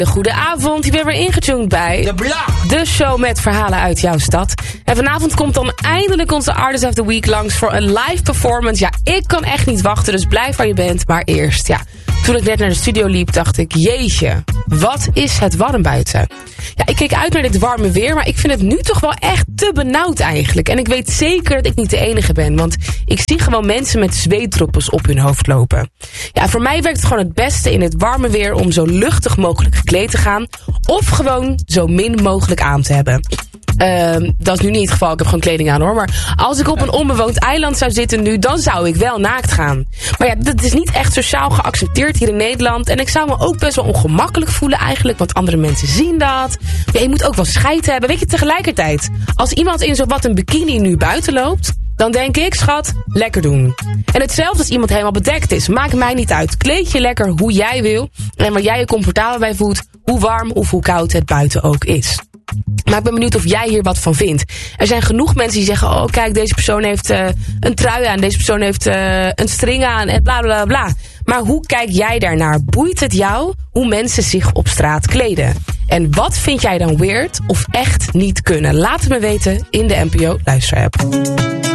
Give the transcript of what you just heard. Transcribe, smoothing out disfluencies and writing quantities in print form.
Goedenavond, je bent weer ingetuned bij de show met verhalen uit jouw stad. En vanavond komt dan eindelijk onze Artist of the Week langs voor een live performance. Ja, ik kan echt niet wachten, dus blijf waar je bent. Maar eerst, ja, toen ik net naar de studio liep, dacht ik, jeetje, wat is het warm buiten. Ja, ik keek uit naar dit warme weer, maar ik vind het nu toch wel echt te benauwd eigenlijk. En ik weet zeker dat ik niet de enige ben, want ik zie gewoon mensen met zweetdroppels op hun hoofd lopen. Ja, voor mij werkt het gewoon het beste in het warme weer om zo luchtig mogelijk gekleed te gaan. Of gewoon zo min mogelijk aan te hebben. Dat is nu niet het geval, ik heb gewoon kleding aan hoor. Maar als ik op een onbewoond eiland zou zitten nu, dan zou ik wel naakt gaan. Maar ja, dat is niet echt sociaal geaccepteerd hier in Nederland. En ik zou me ook best wel ongemakkelijk voelen eigenlijk, want andere mensen zien dat. Ja, je moet ook wel scheid hebben. Weet je, tegelijkertijd, als iemand in zowat een bikini nu buiten loopt, dan denk ik, schat, lekker doen. En hetzelfde als iemand helemaal bedekt is. Maakt mij niet uit. Kleed je lekker hoe jij wil. En waar jij je comfortabel bij voelt, hoe warm of hoe koud het buiten ook is. Maar ik ben benieuwd of jij hier wat van vindt. Er zijn genoeg mensen die zeggen, oh kijk, deze persoon heeft een trui aan. Deze persoon heeft een string aan en bla bla bla. Maar hoe kijk jij daarnaar? Boeit het jou hoe mensen zich op straat kleden? En wat vind jij dan weird of echt niet kunnen? Laat het me weten in de NPO Luisterapp.